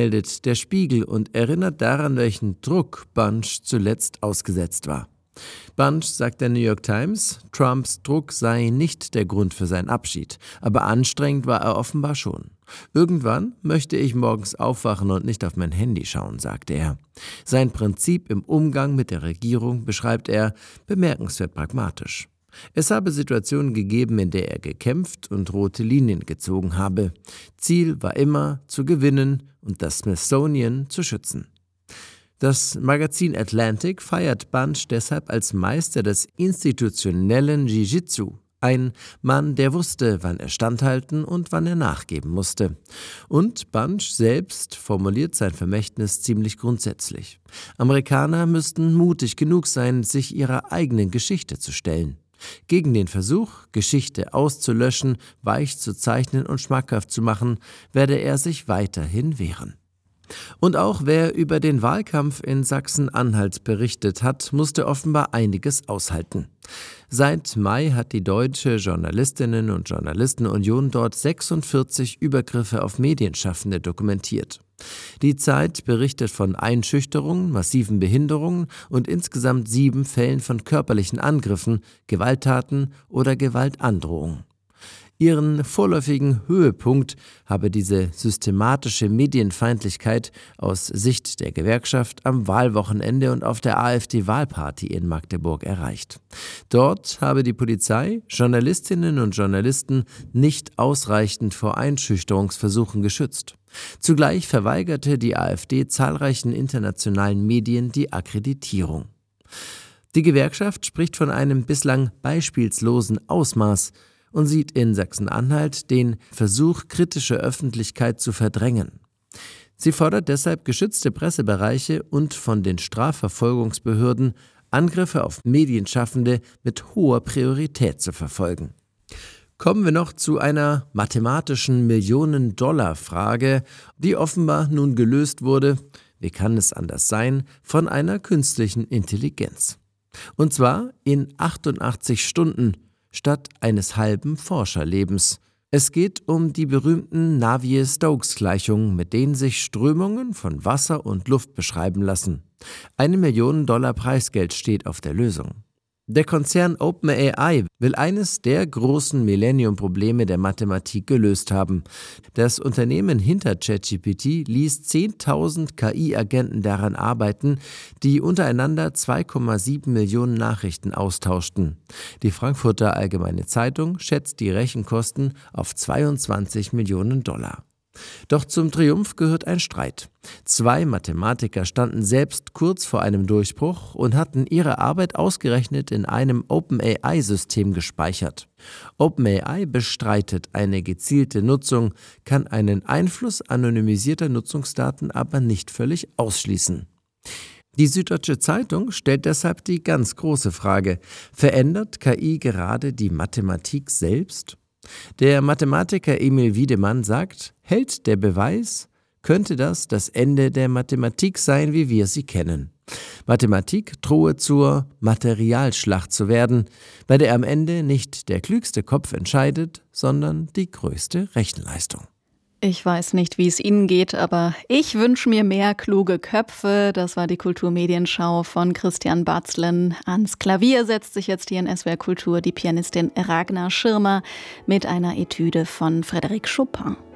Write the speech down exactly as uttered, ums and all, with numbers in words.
meldet der Spiegel und erinnert daran, welchen Druck Bunch zuletzt ausgesetzt war. Bunch sagt der New York Times, Trumps Druck sei nicht der Grund für seinen Abschied, aber anstrengend war er offenbar schon. Irgendwann möchte ich morgens aufwachen und nicht auf mein Handy schauen, sagte er. Sein Prinzip im Umgang mit der Regierung beschreibt er bemerkenswert pragmatisch. Es habe Situationen gegeben, in der er gekämpft und rote Linien gezogen habe. Ziel war immer, zu gewinnen und das Smithsonian zu schützen. Das Magazin Atlantic feiert Bunch deshalb als Meister des institutionellen Jiu-Jitsu. Ein Mann, der wusste, wann er standhalten und wann er nachgeben musste. Und Bunch selbst formuliert sein Vermächtnis ziemlich grundsätzlich. Amerikaner müssten mutig genug sein, sich ihrer eigenen Geschichte zu stellen. Gegen den Versuch, Geschichte auszulöschen, weich zu zeichnen und schmackhaft zu machen, werde er sich weiterhin wehren. Und auch wer über den Wahlkampf in Sachsen-Anhalt berichtet hat, musste offenbar einiges aushalten. Seit Mai hat die Deutsche Journalistinnen- und Journalistenunion dort sechsundvierzig Übergriffe auf Medienschaffende dokumentiert. Die Zeit berichtet von Einschüchterungen, massiven Behinderungen und insgesamt sieben Fällen von körperlichen Angriffen, Gewalttaten oder Gewaltandrohungen. Ihren vorläufigen Höhepunkt habe diese systematische Medienfeindlichkeit aus Sicht der Gewerkschaft am Wahlwochenende und auf der AfD-Wahlparty in Magdeburg erreicht. Dort habe die Polizei Journalistinnen und Journalisten nicht ausreichend vor Einschüchterungsversuchen geschützt. Zugleich verweigerte die AfD zahlreichen internationalen Medien die Akkreditierung. Die Gewerkschaft spricht von einem bislang beispielslosen Ausmaß und sieht in Sachsen-Anhalt den Versuch, kritische Öffentlichkeit zu verdrängen. Sie fordert deshalb geschützte Pressebereiche und von den Strafverfolgungsbehörden Angriffe auf Medienschaffende mit hoher Priorität zu verfolgen. Kommen wir noch zu einer mathematischen Millionen-Dollar-Frage, die offenbar nun gelöst wurde, wie kann es anders sein, von einer künstlichen Intelligenz. Und zwar in achtundachtzig Stunden statt eines halben Forscherlebens. Es geht um die berühmten Navier-Stokes-Gleichungen, mit denen sich Strömungen von Wasser und Luft beschreiben lassen. Eine Million Dollar Preisgeld steht auf der Lösung. Der Konzern OpenAI will eines der großen Millennium-Probleme der Mathematik gelöst haben. Das Unternehmen hinter ChatGPT ließ zehntausend K I-Agenten daran arbeiten, die untereinander zwei Komma sieben Millionen Nachrichten austauschten. Die Frankfurter Allgemeine Zeitung schätzt die Rechenkosten auf zweiundzwanzig Millionen Dollar. Doch zum Triumph gehört ein Streit. Zwei Mathematiker standen selbst kurz vor einem Durchbruch und hatten ihre Arbeit ausgerechnet in einem OpenAI-System gespeichert. OpenAI bestreitet eine gezielte Nutzung, kann einen Einfluss anonymisierter Nutzungsdaten aber nicht völlig ausschließen. Die Süddeutsche Zeitung stellt deshalb die ganz große Frage: Verändert K I gerade die Mathematik selbst? Der Mathematiker Emil Wiedemann sagt, hält der Beweis, könnte das das Ende der Mathematik sein, wie wir sie kennen. Mathematik drohe zur Materialschlacht zu werden, bei der am Ende nicht der klügste Kopf entscheidet, sondern die größte Rechenleistung. Ich weiß nicht, wie es Ihnen geht, aber ich wünsche mir mehr kluge Köpfe. Das war die Kulturmedienschau von Christian Batzlen. Ans Klavier setzt sich jetzt hier in S W R Kultur die Pianistin Ragnar Schirmer mit einer Etüde von Frédéric Chopin.